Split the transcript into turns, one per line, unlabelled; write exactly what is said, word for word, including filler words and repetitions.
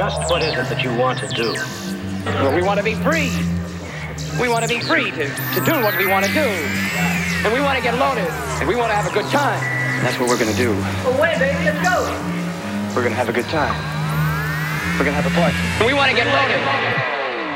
Just what is it that you want to do?
Well, we want to be free. We want to be free to, to do what we want to do. And we want to get loaded. And we want to have a good time. And that's what we're going to do.
Well, wait, baby, let's go.
We're going to have a good time. We're going to have a party. And we want to get loaded.